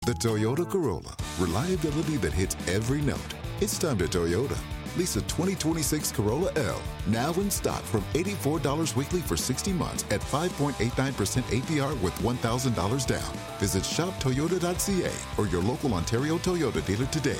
The Toyota Corolla. Reliability that hits every note. It's time to Toyota. Lease a 2026 Corolla L. Now in stock from $84 weekly for 60 months at 5.89% APR with $1,000 down. Visit shoptoyota.ca or your local Ontario Toyota dealer today.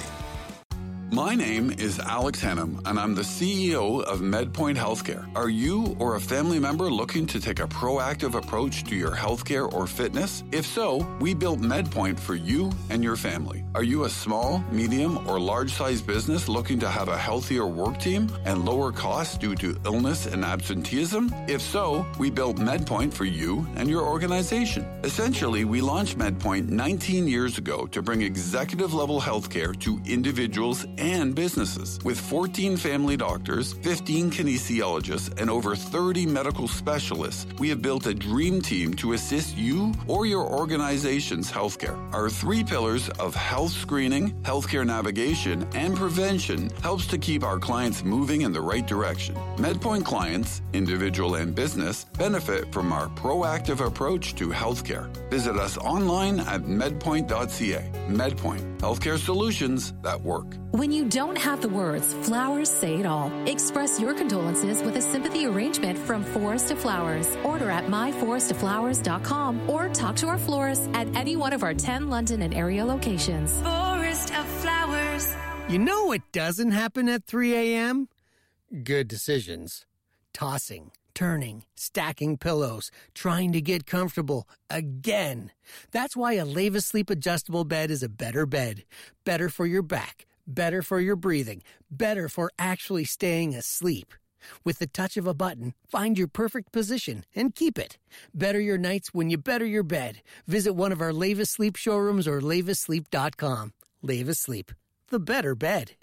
My name is Alex Hannum, and I'm the CEO of MedPoint Healthcare. Are you or a family member looking to take a proactive approach to your healthcare or fitness? If so, we built MedPoint for you and your family. Are you a small, medium, or large-sized business looking to have a healthier work team and lower costs due to illness and absenteeism? If so, we built MedPoint for you and your organization. Essentially, we launched MedPoint 19 years ago to bring executive-level healthcare to individuals and businesses. With 14 family doctors, 15 kinesiologists, and over 30 medical specialists, we have built a dream team to assist you or your organization's healthcare. Our 3 pillars of health screening, healthcare navigation, and prevention helps to keep our clients moving in the right direction. MedPoint clients, individual and business, benefit from our proactive approach to healthcare. Visit us online at medpoint.ca. MedPoint, healthcare solutions that work. When you don't have the words, flowers say it all. Express your condolences with a sympathy arrangement from Forest to Flowers. Order at myforesttoflowers.com or talk to our florist at any one of our 10 London and area locations. Forest of Flowers. You know what doesn't happen at 3 a.m.? Good decisions. Tossing, turning, stacking pillows, trying to get comfortable again. That's why a Leva Sleep adjustable bed is a better bed. Better for your back, better for your breathing, better for actually staying asleep. With the touch of a button, find your perfect position and keep it. Better your nights when you better your bed. Visit one of our Leva Sleep showrooms or levasleep.com. Leva Sleep, the better bed.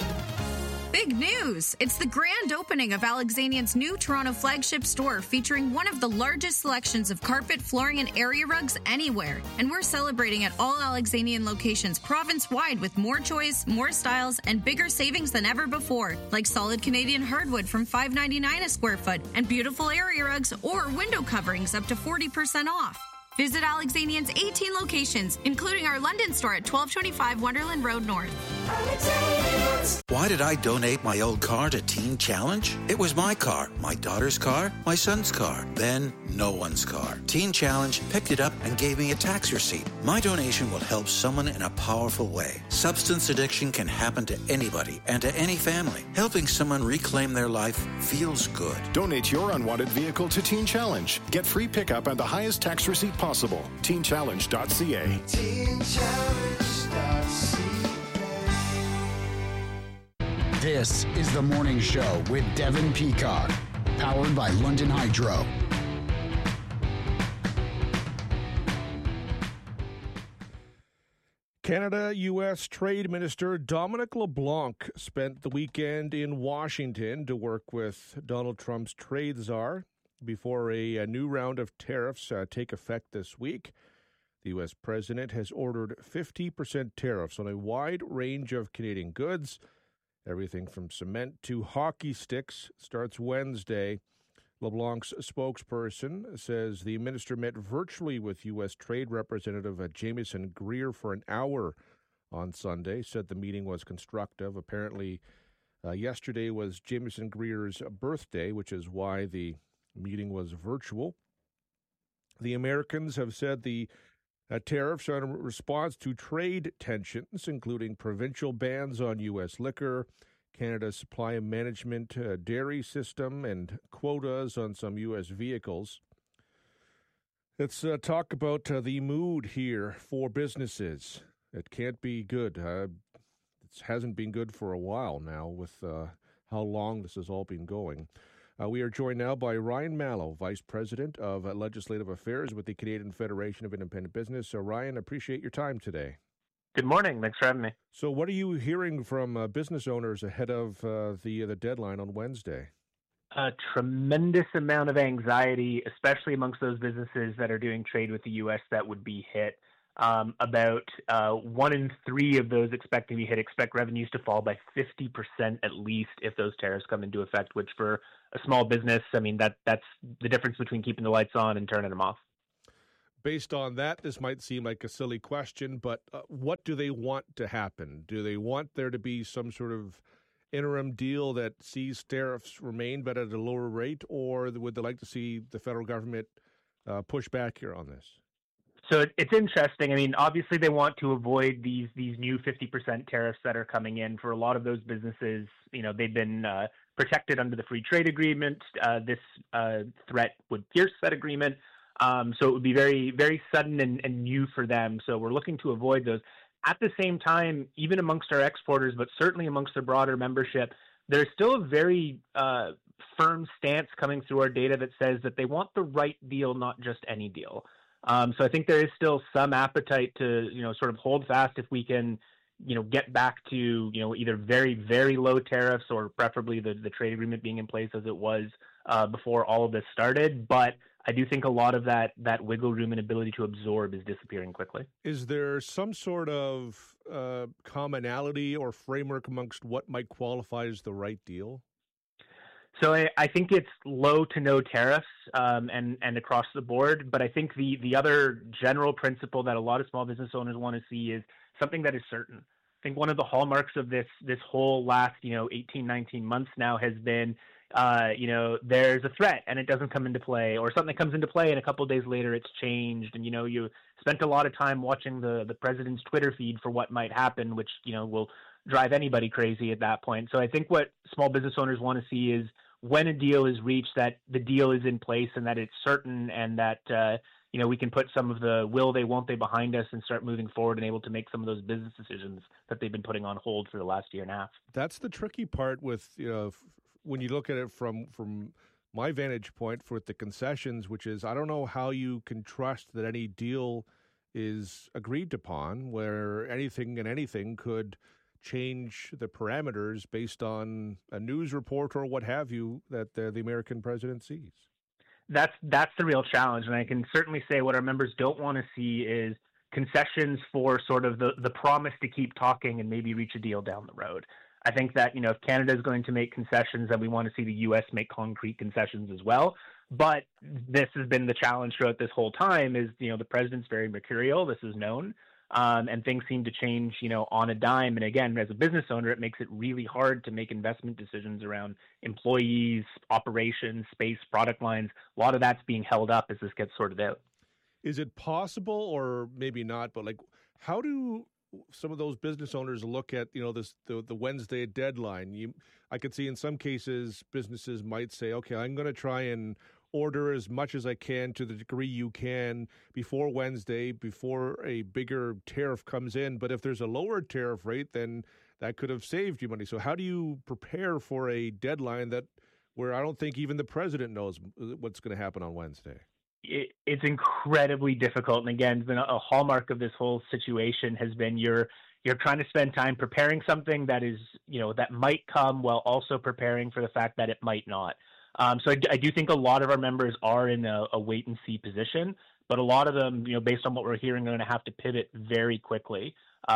Big news! It's the grand opening of Alexanian's new Toronto flagship store featuring one of the largest selections of carpet, flooring, and area rugs anywhere. And we're celebrating at all Alexanian locations province-wide with more choice, more styles, and bigger savings than ever before, like solid Canadian hardwood from $5.99 a square foot and beautiful area rugs or window coverings up to 40% off. Visit Alexanian's 18 locations, including our London store at 1225 Wonderland Road North. Why did I donate my old car to Teen Challenge? It was my car, my daughter's car, my son's car, then no one's car. Teen Challenge picked it up and gave me a tax receipt. My donation will help someone in a powerful way. Substance addiction can happen to anybody and to any family. Helping someone reclaim their life feels good. Donate your unwanted vehicle to Teen Challenge. Get free pickup and the highest tax receipt possible. TeenChallenge.ca. TeenChallenge.ca. This is The Morning Show with Devin Peacock, powered by London Hydro. Canada-U.S. Trade Minister Dominic LeBlanc spent the weekend in Washington to work with Donald Trump's trade czar before a new round of tariffs take effect this week. The U.S. president has ordered 50% tariffs on a wide range of Canadian goods. Everything from cement to hockey sticks starts Wednesday. LeBlanc's spokesperson says the minister met virtually with U.S. Trade Representative Jamieson Greer for an hour on Sunday, said the meeting was constructive. Apparently, yesterday was Jamieson Greer's birthday, which is why the meeting was virtual. The Americans have said the tariffs are in response to trade tensions, including provincial bans on U.S. liquor, Canada's supply management dairy system, and quotas on some U.S. vehicles. Let's talk about the mood here for businesses. It can't be good. It hasn't been good for a while now with how long this has all been going. We are joined now by Ryan Mallow, Vice President of Legislative Affairs with the Canadian Federation of Independent Business. So, Ryan, appreciate your time today. Good morning. Thanks for having me. So what are you hearing from business owners ahead of the deadline on Wednesday? A tremendous amount of anxiety, especially amongst those businesses that are doing trade with the U.S. that would be hit. About 1 in 3 of those expect to be hit expect revenues to fall by 50% at least if those tariffs come into effect, which for a small business, I mean, that's the difference between keeping the lights on and turning them off. based on that, this might seem like a silly question, but what do they want to happen? Do they want there to be some sort of interim deal that sees tariffs remain but at a lower rate, or would they like to see the federal government push back here on this? So it's interesting. I mean, obviously they want to avoid these new 50% tariffs that are coming in. For a lot of those businesses, they've been protected under the free trade agreement. This threat would pierce that agreement. So it would be very, very sudden and new for them. So we're looking to avoid those. At the same time, even amongst our exporters, but certainly amongst the broader membership, there's still a very firm stance coming through our data that says that they want the right deal, not just any deal. So I think there is still some appetite to, sort of hold fast if we can, get back to, either very, very low tariffs or preferably the trade agreement being in place as it was before all of this started. But I do think a lot of that wiggle room and ability to absorb is disappearing quickly. Is there some sort of commonality or framework amongst what might qualify as the right deal? So I think it's low to no tariffs and across the board. But I think the other general principle that a lot of small business owners want to see is something that is certain. I think one of the hallmarks of this whole last 18, 19 months now has been there's a threat and it doesn't come into play, or something comes into play and a couple of days later it's changed. And, you spent a lot of time watching the president's Twitter feed for what might happen, which, will drive anybody crazy at that point. So I think what small business owners want to see is when a deal is reached, that the deal is in place and that it's certain, and that, we can put some of the will they, won't they behind us and start moving forward and able to make some of those business decisions that they've been putting on hold for the last year and a half. That's the tricky part with, when you look at it from my vantage point with the concessions, which is I don't know how you can trust that any deal is agreed upon where anything could change the parameters based on a news report or what have you that the American president sees. That's the real challenge. And I can certainly say what our members don't want to see is concessions for sort of the promise to keep talking and maybe reach a deal down the road. I think that, if Canada is going to make concessions, then we want to see the U.S. make concrete concessions as well. But this has been the challenge throughout this whole time is, the president's very mercurial. This is known. And things seem to change, on a dime. And again, as a business owner, it makes it really hard to make investment decisions around employees, operations, space, product lines. A lot of that's being held up as this gets sorted out. Is it possible, or maybe not, but how do some of those business owners look at, the Wednesday deadline? I could see in some cases businesses might say, okay, I'm going to try and order as much as I can to the degree you can before Wednesday, before a bigger tariff comes in. But if there's a lower tariff rate, then that could have saved you money. So how do you prepare for a deadline where I don't think even the president knows what's going to happen on Wednesday? It's incredibly difficult. And again, a hallmark of this whole situation has been you're trying to spend time preparing something that is, that might come while also preparing for the fact that it might not. So I do think a lot of our members are in a wait and see position, but a lot of them, based on what we're hearing, are going to have to pivot very quickly.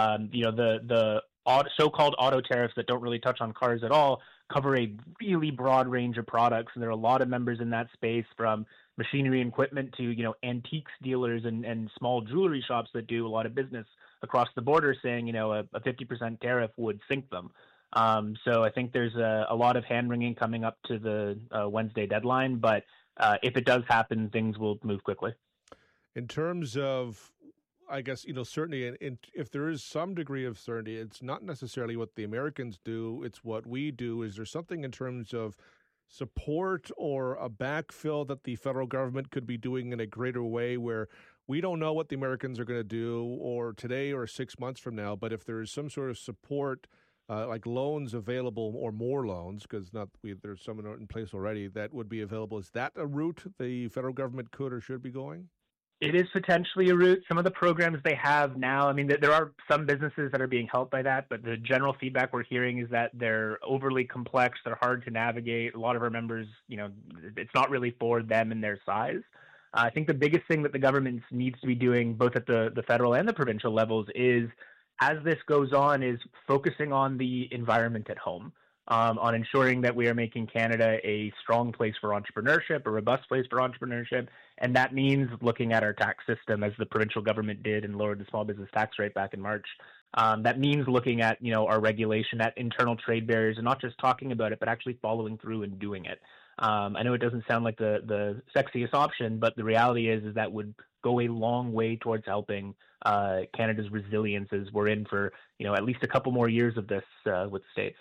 The so-called auto tariffs that don't really touch on cars at all cover a really broad range of products, and there are a lot of members in that space, from machinery and equipment to antiques dealers and small jewelry shops that do a lot of business across the border, saying a 50% tariff would sink them. So I think there's a lot of hand-wringing coming up to the Wednesday deadline, but if it does happen, things will move quickly. In terms of, I guess, certainly if there is some degree of certainty, it's not necessarily what the Americans do, it's what we do. Is there something in terms of support or a backfill that the federal government could be doing in a greater way, where we don't know what the Americans are going to do or today or 6 months from now, but if there is some sort of support, like loans available, or more loans, because there's some in place already that would be available. Is that a route the federal government could or should be going? It is potentially a route. Some of the programs they have now, I mean, there are some businesses that are being helped by that, but the general feedback we're hearing is that they're overly complex. They're hard to navigate. A lot of our members, it's not really for them and their size. I think the biggest thing that the government needs to be doing, both at the federal and the provincial levels, is, as this goes on, is focusing on the environment at home. on ensuring that we are making Canada a strong place for entrepreneurship, a robust place for entrepreneurship. And that means looking at our tax system, as the provincial government did and lowered the small business tax rate back in March. That means looking at, our regulation, at internal trade barriers, and not just talking about it, but actually following through and doing it. I know it doesn't sound like the sexiest option, but the reality is that would go a long way towards helping Canada's resilience as we're in for, at least a couple more years of this with the States.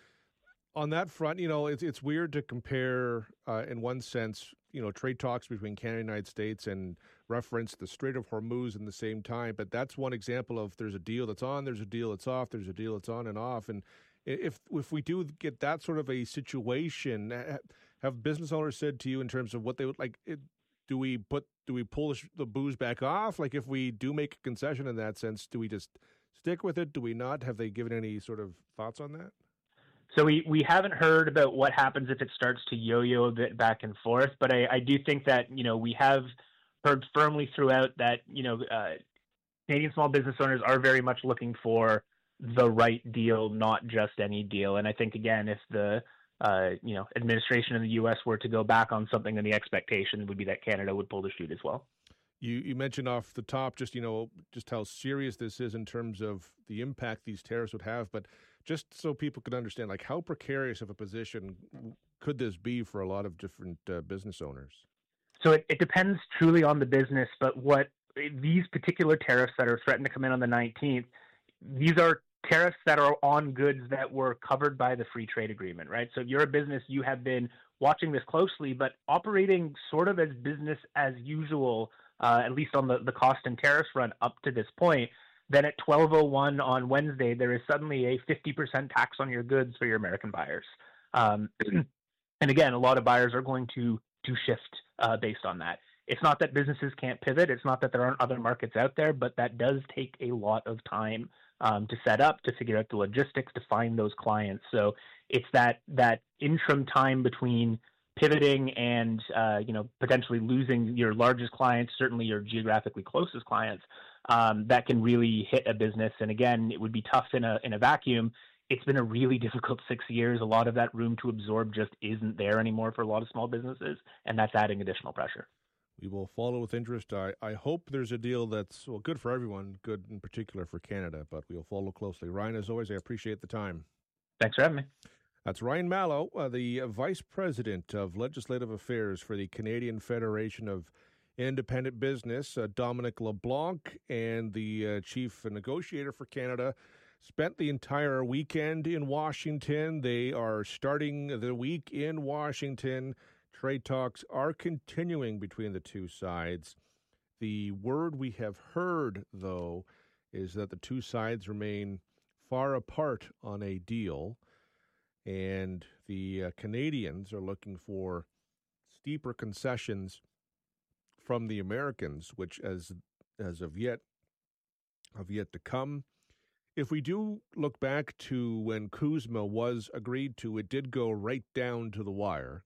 On that front, it's weird to compare, in one sense, trade talks between Canada and the United States and reference the Strait of Hormuz in the same time. But that's one example of there's a deal that's on, there's a deal that's off, there's a deal that's on and off. And if we do get that sort of a situation, have business owners said to you in terms of what they would like? Do we pull the booze back off? Like, if we do make a concession in that sense, do we just stick with it? Do we not? Have they given any sort of thoughts on that? So we haven't heard about what happens if it starts to yo-yo a bit back and forth, but I do think that, we have heard firmly throughout that, Canadian small business owners are very much looking for the right deal, not just any deal. And I think, again, if the, administration in the U.S. were to go back on something, then the expectation would be that Canada would pull the chute as well. You mentioned off the top just how serious this is in terms of the impact these tariffs would have, but just so people could understand, like, how precarious of a position could this be for a lot of different business owners? So it depends truly on the business, but what these particular tariffs that are threatened to come in on the 19th, these are tariffs that are on goods that were covered by the free trade agreement, right? So if you're a business, you have been watching this closely, but operating sort of as business as usual, at least on the cost and tariffs front up to this point. Then at 12:01 on Wednesday, there is suddenly a 50% tax on your goods for your American buyers. And again, a lot of buyers are going to shift based on that. It's not that businesses can't pivot. It's not that there aren't other markets out there, but that does take a lot of time to set up, to figure out the logistics, to find those clients. So it's that interim time between pivoting and potentially losing your largest clients, certainly your geographically closest clients, that can really hit a business. And again, it would be tough in a vacuum. It's been a really difficult 6 years. A lot of that room to absorb just isn't there anymore for a lot of small businesses, and that's adding additional pressure. We will follow with interest. I hope there's a deal that's good for everyone, good in particular for Canada, but we'll follow closely. Ryan, as always, I appreciate the time. Thanks for having me. That's Ryan Mallow, the Vice President of Legislative Affairs for the Canadian Federation of Independent Business. Dominic LeBlanc and the Chief Negotiator for Canada spent the entire weekend in Washington. They are starting the week in Washington. Trade talks are continuing between the two sides. The word we have heard, though, is that the two sides remain far apart on a deal, and the Canadians are looking for steeper concessions from the Americans, which as of yet have yet to come. If we do look back to when CUSMA was agreed to, it did go right down to the wire.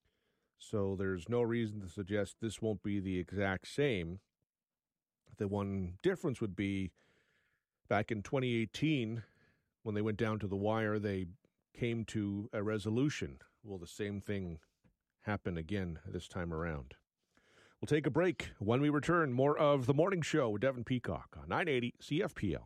So there's no reason to suggest this won't be the exact same. The one difference would be back in 2018, when they went down to the wire, they came to a resolution. Will the same thing happen again this time around? We'll take a break. When we return, more of The Morning Show with Devin Peacock on 980 CFPL.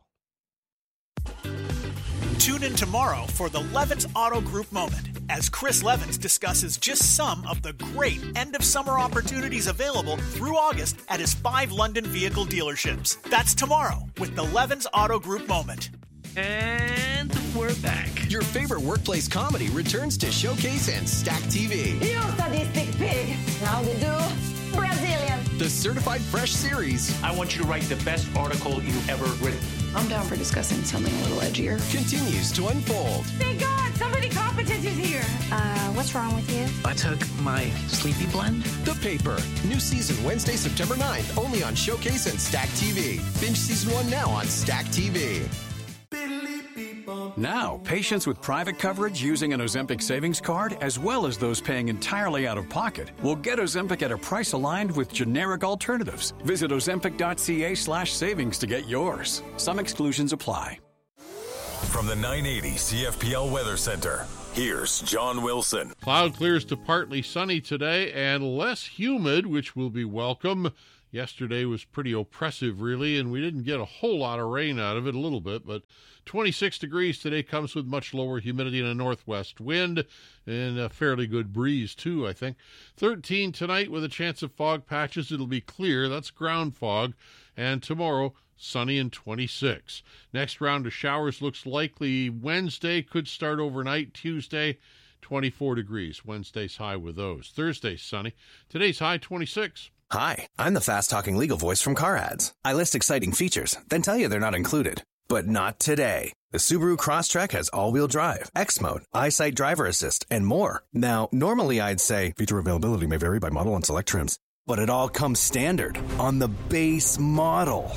Tune in tomorrow for the Levins Auto Group Moment as Chris Levins discusses just some of the great end-of-summer opportunities available through August at his 5 London vehicle dealerships. That's tomorrow with the Levins Auto Group Moment. And we're back. Your favorite workplace comedy returns to Showcase and Stack TV. You sadistic pig. How to do? Brazilian. The Certified Fresh series. I want you to write the best article you've ever written. I'm down for discussing something a little edgier. Continues to unfold. Thank God, somebody competent is here. What's wrong with you? I took my sleepy blend. The Paper. New season Wednesday, September 9th, only on Showcase and Stack TV. Binge season 1 now on Stack TV. Now, patients with private coverage using an Ozempic savings card, as well as those paying entirely out of pocket, will get Ozempic at a price aligned with generic alternatives. Visit ozempic.ca/savings to get yours. Some exclusions apply. From the 980 CFPL Weather Center, Here's John Wilson. Cloud clears to partly sunny today and less humid, which will be welcome. Yesterday was pretty oppressive, really, and we didn't get a whole lot of rain out of it, a little bit, but 26 degrees today comes with much lower humidity and a northwest wind and a fairly good breeze, too, I think. 13 tonight with a chance of fog patches. It'll be clear. That's ground fog. And tomorrow, sunny and 26. Next round of showers looks likely Wednesday. Could start overnight. Tuesday, 24 degrees. Wednesday's high with those. Thursday, sunny. Today's high, 26. Hi, I'm the fast-talking legal voice from Car Ads. I list exciting features, then tell you they're not included. But not today. The Subaru Crosstrek has all-wheel drive, X-Mode, EyeSight driver assist, and more. Now, normally I'd say feature availability may vary by model and select trims. But it all comes standard on the base model.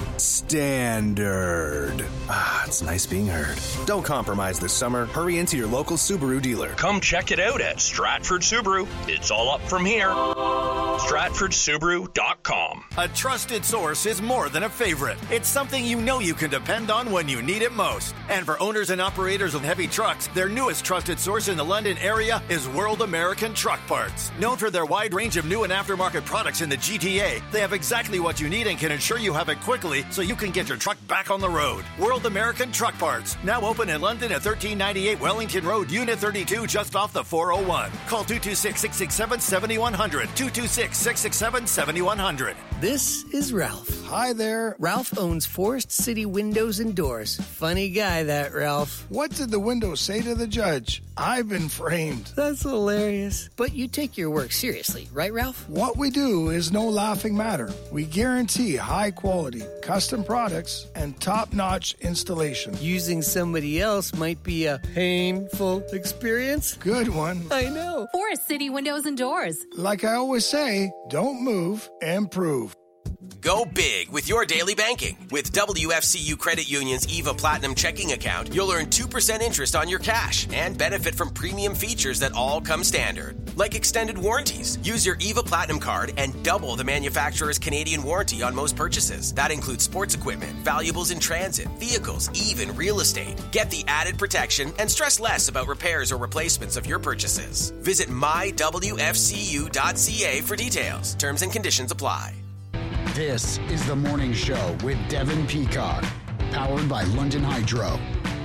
Standard. Ah, it's nice being heard. Don't compromise this summer. Hurry into your local Subaru dealer. Come check it out at Stratford Subaru. It's all up from here. StratfordSubaru.com. A trusted source is more than a favorite. It's something you know you can depend on when you need it most. And for owners and operators of heavy trucks, their newest trusted source in the London area is World American Truck Parts. Known for their wide range of new and aftermarket products in the GTA, they have exactly what you need and can ensure you have it quickly so you can get your truck back on the road. World American Truck Parts, now open in London at 1398 Wellington Road, Unit 32, just off the 401. Call 226-667-7100, 226-667-7100. This is Ralph. Hi there. Ralph owns Forest City Windows and Doors. Funny guy, that Ralph. What did the window say to the judge? I've been framed. That's hilarious. But you take your work seriously, right, Ralph? What we do is no laughing matter. We guarantee high quality, custom products, and top-notch installation. Using somebody else might be a painful experience. Good one. I know. Forest City Windows and Doors. Like I always say, don't move, improve. Go big with your daily banking. With WFCU Credit Union's EVA Platinum checking account, you'll earn 2% interest on your cash and benefit from premium features that all come standard, like extended warranties. Use your EVA Platinum card and double the manufacturer's Canadian warranty on most purchases. That includes sports equipment, valuables in transit, vehicles, even real estate. Get the added protection and stress less about repairs or replacements of your purchases. Visit mywfcu.ca for details. Terms and conditions apply. This is The Morning Show with Devin Peacock, powered by London Hydro.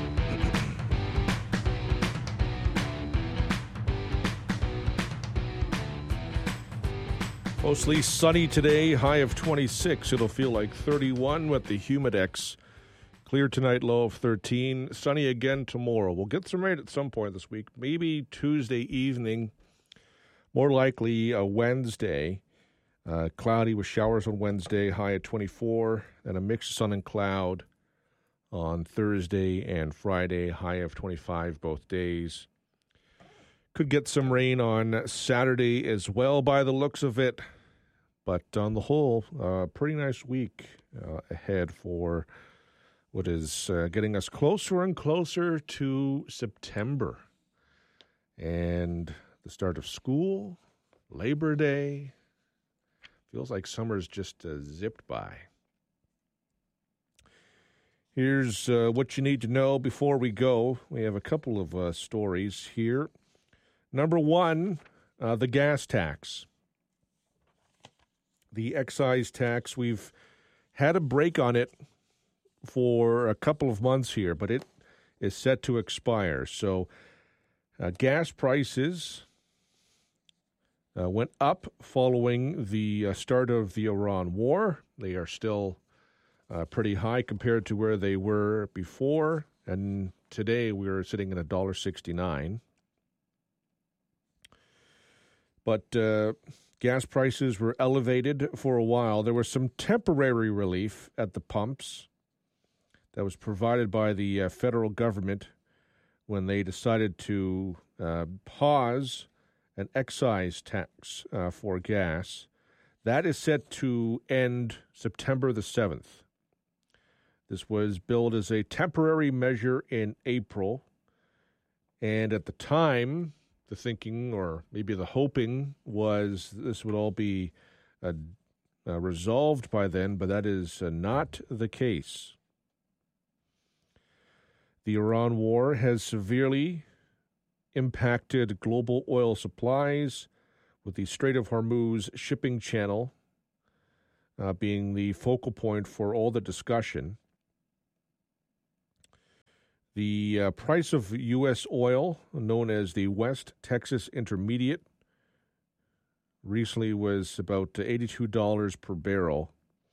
Mostly sunny today, high of 26. It'll feel like 31 with the Humidex. Clear tonight, low of 13. Sunny again tomorrow. We'll get some rain at some point this week, maybe Tuesday evening, more likely a Wednesday. Cloudy with showers on Wednesday, high at 24, and a mix of sun and cloud on Thursday and Friday, high of 25 both days. Could get some rain on Saturday as well by the looks of it, but on the whole, pretty nice week ahead for what is getting us closer and closer to September and the start of school, Labor Day. Feels like summer's just zipped by. Here's what you need to know before we go. We have a couple of stories here. Number one, the gas tax. The excise tax, we've had a break on it for a couple of months here, but it is set to expire. So gas prices went up following the start of the Iran war. They are still pretty high compared to where they were before, and today we're sitting at $1.69. But gas prices were elevated for a while. There was some temporary relief at the pumps that was provided by the federal government when they decided to pause an excise tax for gas. That is set to end September the 7th. This was billed as a temporary measure in April. And at the time, the thinking, or maybe the hoping, was this would all be resolved by then, but that is not the case. The Iran war has severely impacted global oil supplies, with the Strait of Hormuz shipping channel being the focal point for all the discussion. The price of U.S. oil, known as the West Texas Intermediate, recently was about $82 per barrel.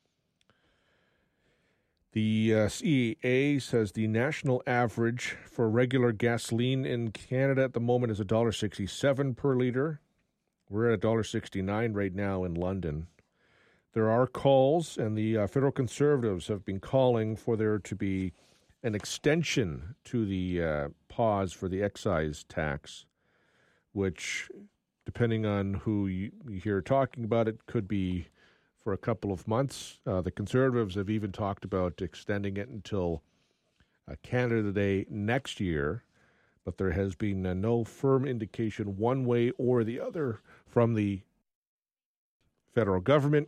The CEA says the national average for regular gasoline in Canada at the moment is $1.67 per liter. We're at $1.69 right now in London. There are calls, and the federal Conservatives have been calling for there to be an extension to the pause for the excise tax, which, depending on who you hear talking about it, could be for a couple of months. The Conservatives have even talked about extending it until Canada Day next year, but there has been no firm indication one way or the other from the federal government.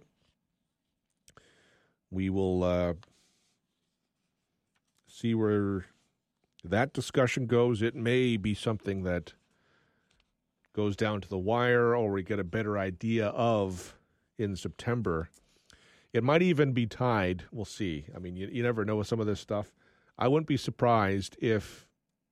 We will see where that discussion goes. It may be something that goes down to the wire, or we get a better idea of in September. It might even be tied. We'll see. I mean, you never know with some of this stuff. I wouldn't be surprised if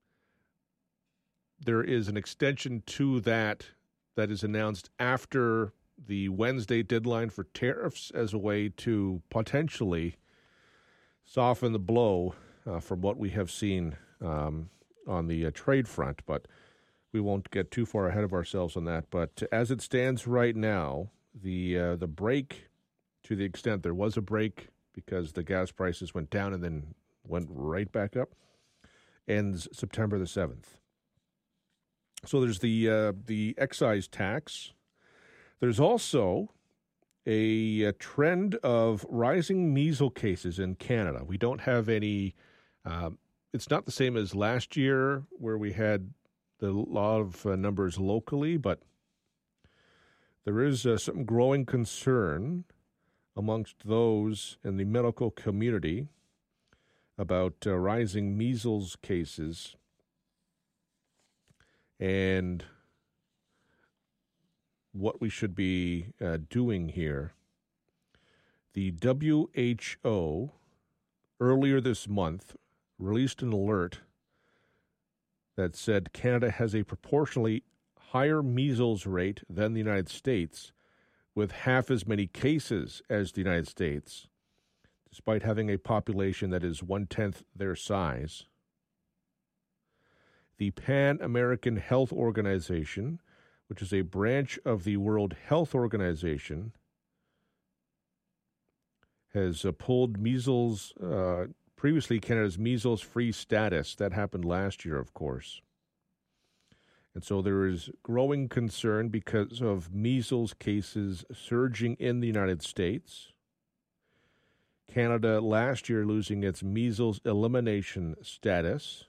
there is an extension to that is announced after the Wednesday deadline for tariffs as a way to potentially soften the blow from what we have seen on the trade front. But we won't get too far ahead of ourselves on that. But as it stands right now, the break, to the extent there was a break because the gas prices went down and then went right back up, ends September the 7th. So there's the excise tax. There's also a trend of rising measles cases in Canada. We don't have any. It's not the same as last year where we had a lot of numbers locally, but there is some growing concern amongst those in the medical community about rising measles cases and what we should be doing here. The WHO earlier this month released an alert that said Canada has a proportionally higher measles rate than the United States, with half as many cases as the United States, despite having a population that is 1/10 their size. The Pan American Health Organization, which is a branch of the World Health Organization, has pulled measles, previously Canada's measles-free status. That happened last year, of course. And so there is growing concern because of measles cases surging in the United States. Canada last year losing its measles elimination status,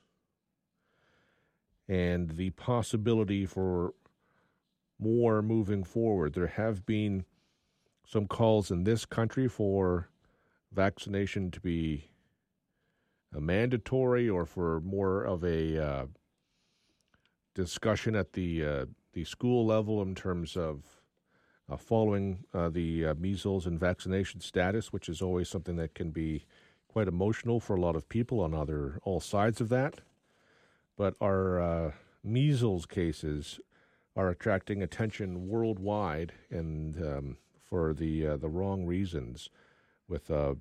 and the possibility for more moving forward. There have been some calls in this country for vaccination to be mandatory, or for more of a discussion at the school level in terms of following the measles and vaccination status, which is always something that can be quite emotional for a lot of people on all sides of that. But our measles cases are attracting attention worldwide, and for the wrong reasons, with a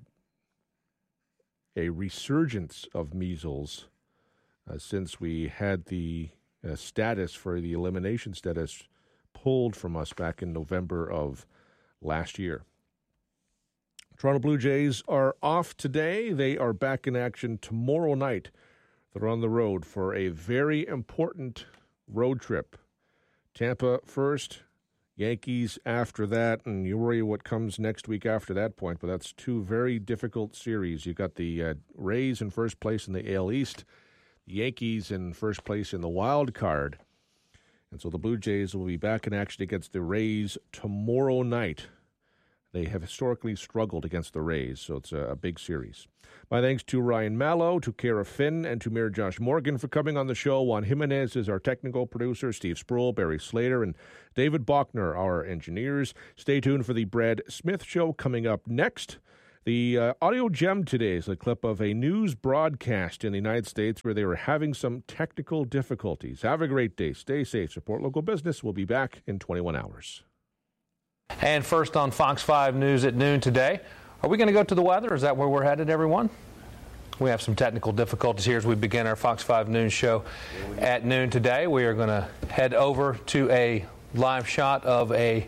resurgence of measles since we had the status for the elimination status pulled from us back in November of last year. Toronto Blue Jays are off today. They are back in action tomorrow night. They're on the road for a very important road trip. Tampa first, Yankees after that, and you worry what comes next week after that point, but that's two very difficult series. You've got the Rays in first place in the AL East, the Yankees in first place in the wild card. And so the Blue Jays will be back in action against the Rays tomorrow night. They have historically struggled against the Rays, so it's a big series. My thanks to Ryan Mallow, to Kara Finn, and to Mayor Josh Morgan for coming on the show. Juan Jimenez is our technical producer, Steve Sproul, Barry Slater, and David Bachner, our engineers. Stay tuned for the Brad Smith Show coming up next. The audio gem today is a clip of a news broadcast in the United States where they were having some technical difficulties. Have a great day. Stay safe. Support local business. We'll be back in 21 hours. And first on Fox 5 News at noon today, are we going to go to the weather? Is that where we're headed, everyone? We have some technical difficulties here as we begin our Fox 5 News show at noon today. We are going to head over to a live shot of a...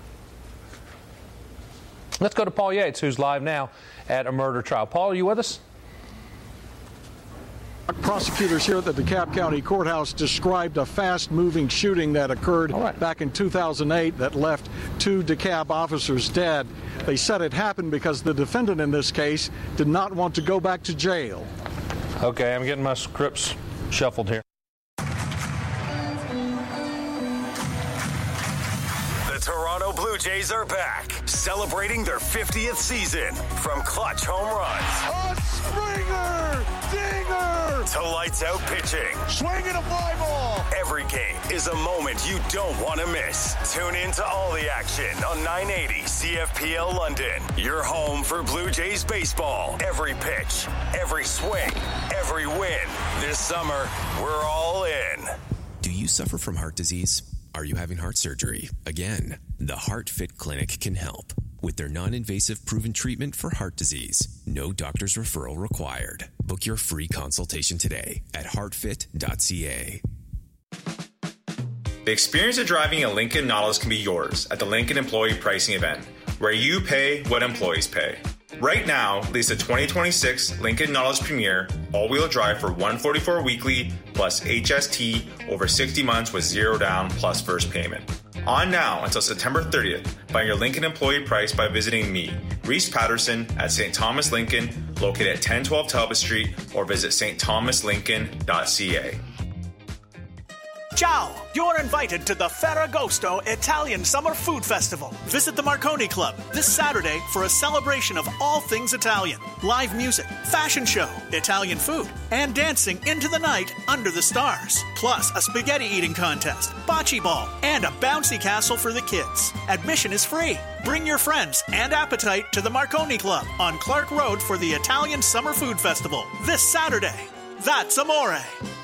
Let's go to Paul Yates, who's live now at a murder trial. Paul, are you with us? Prosecutors here at the DeKalb County Courthouse described a fast-moving shooting that occurred back in 2008 that left 2 DeKalb officers dead. They said it happened because the defendant in this case did not want to go back to jail. Okay, I'm getting my scripts shuffled here. The Toronto Blue Jays are back, celebrating their 50th season. From clutch home runs, a Springer, dinger, to lights out pitching, swinging a fly ball. Every game is a moment you don't want to miss. Tune in to all the action on 980 CFPL London. Your home for Blue Jays baseball. Every pitch, every swing, every win. This summer, we're all in. Do you suffer from heart disease? Are you having heart surgery? Again, the HeartFit Clinic can help. With their non-invasive proven treatment for heart disease, no doctor's referral required. Book your free consultation today at heartfit.ca. The experience of driving a Lincoln Nautilus can be yours at the Lincoln Employee Pricing Event, where you pay what employees pay. Right now, lease a 2026 Lincoln Nautilus Premier all-wheel drive for $144 weekly plus HST over 60 months with zero down plus first payment. On now until September 30th. Find your Lincoln employee price by visiting me, Reese Patterson, at St. Thomas Lincoln, located at 1012 Talbot Street, or visit stthomaslincoln.ca. Ciao! You're invited to the Ferragosto Italian Summer Food Festival. Visit the Marconi Club this Saturday for a celebration of all things Italian. Live music, fashion show, Italian food, and dancing into the night under the stars. Plus a spaghetti eating contest, bocce ball, and a bouncy castle for the kids. Admission is free. Bring your friends and appetite to the Marconi Club on Clark Road for the Italian Summer Food Festival this Saturday. That's amore.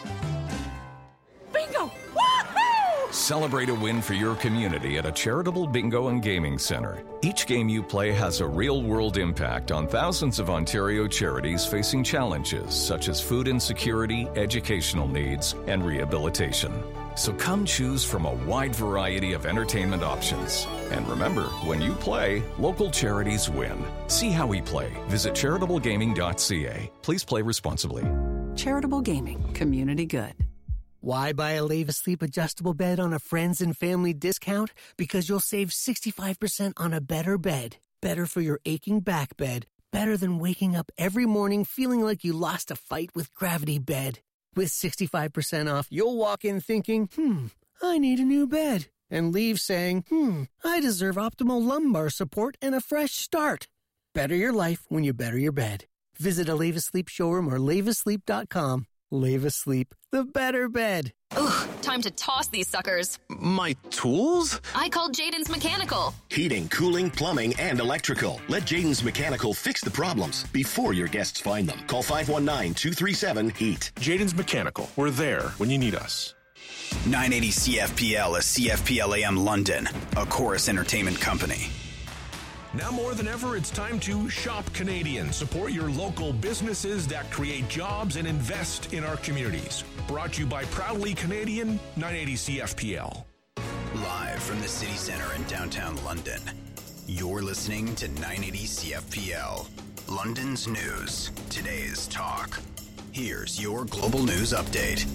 Bingo! Woohoo! Celebrate a win for your community at a charitable bingo and gaming center. Each game you play has a real-world impact on thousands of Ontario charities facing challenges such as food insecurity, educational needs, and rehabilitation. So come choose from a wide variety of entertainment options. And remember, when you play, local charities win. See how we play. Visit charitablegaming.ca. Please play responsibly. Charitable Gaming. Community good. Why buy a Leva Sleep adjustable bed on a friends and family discount? Because you'll save 65% on a better bed. Better for your aching back bed. Better than waking up every morning feeling like you lost a fight with Gravity Bed. With 65% off, you'll walk in thinking, I need a new bed. And leave saying, I deserve optimal lumbar support and a fresh start. Better your life when you better your bed. Visit a Leva Sleep showroom or levasleep.com. Leva Sleep, the better bed. Ugh, time to toss these suckers. My tools? I called Jaden's Mechanical. Heating, cooling, plumbing, and electrical. Let Jaden's Mechanical fix the problems before your guests find them. Call 519-237-HEAT. Jaden's Mechanical. We're there when you need us. 980 CFPL is CFPL AM London, a Chorus Entertainment company. Now more than ever, it's time to shop Canadian. Support your local businesses that create jobs and invest in our communities. Brought to you by Proudly Canadian, 980 CFPL. Live from the City Centre in downtown London, you're listening to 980 CFPL. London's news, today's talk. Here's your global news update.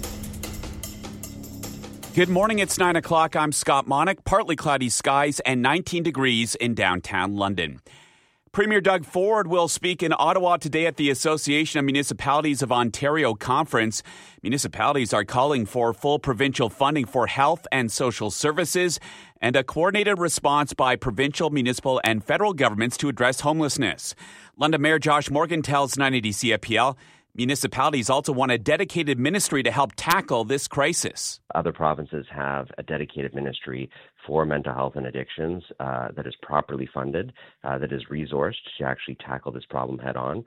Good morning, it's 9 o'clock. I'm Scott Monick. Partly cloudy skies and 19 degrees in downtown London. Premier Doug Ford will speak in Ottawa today at the Association of Municipalities of Ontario conference. Municipalities are calling for full provincial funding for health and social services and a coordinated response by provincial, municipal, and federal governments to address homelessness. London Mayor Josh Morgan tells 980 CFPL municipalities also want a dedicated ministry to help tackle this crisis. Other provinces have a dedicated ministry for mental health and addictions that is properly funded, that is resourced to actually tackle this problem head on.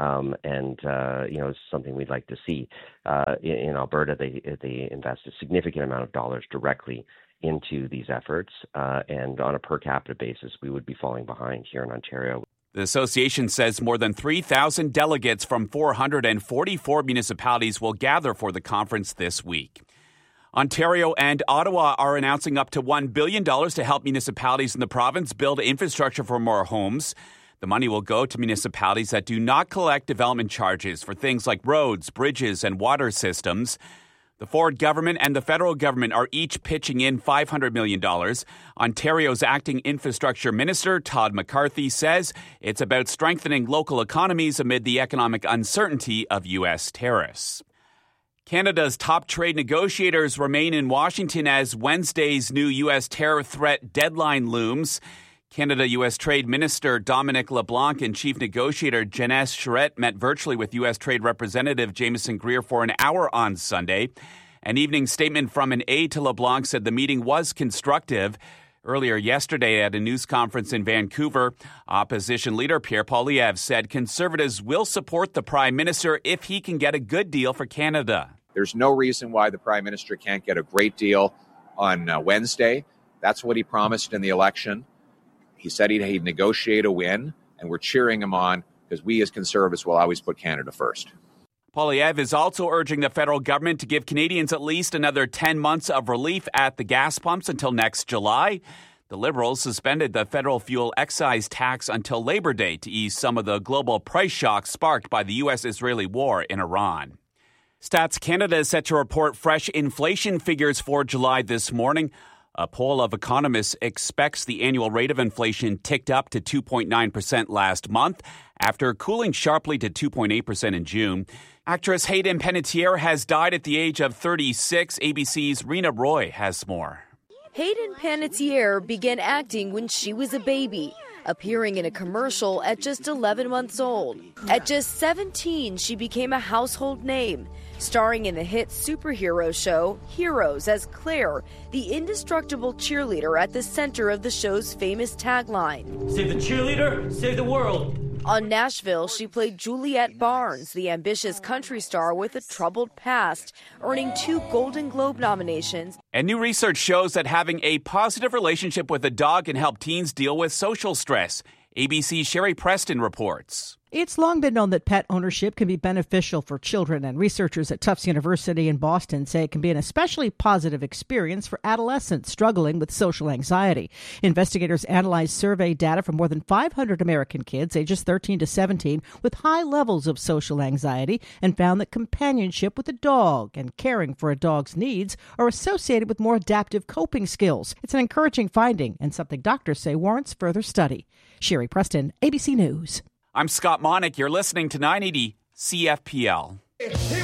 It's something we'd like to see. In Alberta, they invest a significant amount of dollars directly into these efforts. And on a per capita basis, we would be falling behind here in Ontario. The association says more than 3,000 delegates from 444 municipalities will gather for the conference this week. Ontario and Ottawa are announcing up to $1 billion to help municipalities in the province build infrastructure for more homes. The money will go to municipalities that do not collect development charges for things like roads, bridges, and water systems. The Ford government and the federal government are each pitching in $500 million. Ontario's acting infrastructure minister, Todd McCarthy, says it's about strengthening local economies amid the economic uncertainty of U.S. tariffs. Canada's top trade negotiators remain in Washington as Wednesday's new U.S. tariff threat deadline looms. Canada-U.S. Trade Minister Dominic LeBlanc and Chief Negotiator Jeunesse Charette met virtually with U.S. Trade Representative Jameson Greer for an hour on Sunday. An evening statement from an aide to LeBlanc said the meeting was constructive. Earlier yesterday at a news conference in Vancouver, opposition leader Pierre Poilievre said Conservatives will support the Prime Minister if he can get a good deal for Canada. There's no reason why the Prime Minister can't get a great deal on Wednesday. That's what he promised in the election. He said he'd negotiate a win, and we're cheering him on because we as Conservatives will always put Canada first. Poilievre is also urging the federal government to give Canadians at least another 10 months of relief at the gas pumps until next July. The Liberals suspended the federal fuel excise tax until Labor Day to ease some of the global price shock sparked by the U.S.-Israeli war in Iran. Stats Canada is set to report fresh inflation figures for July this morning. A poll of economists expects the annual rate of inflation ticked up to 2.9% last month after cooling sharply to 2.8% in June. Actress Hayden Panettiere has died at the age of 36. ABC's Rena Roy has more. Hayden Panettiere began acting when she was a baby, appearing in a commercial at just 11 months old. At just 17, she became a household name, starring in the hit superhero show Heroes as Claire, the indestructible cheerleader at the center of the show's famous tagline, "Save the cheerleader, save the world." On Nashville, she played Juliette Barnes, the ambitious country star with a troubled past, earning 2 Golden Globe nominations. And new research shows that having a positive relationship with a dog can help teens deal with social stress. ABC's Sherry Preston reports. It's long been known that pet ownership can be beneficial for children, and researchers at Tufts University in Boston say it can be an especially positive experience for adolescents struggling with social anxiety. Investigators analyzed survey data from more than 500 American kids ages 13 to 17 with high levels of social anxiety and found that companionship with a dog and caring for a dog's needs are associated with more adaptive coping skills. It's an encouraging finding and something doctors say warrants further study. Sherry Preston, ABC News. I'm Scott Monick. You're listening to 980 CFPL.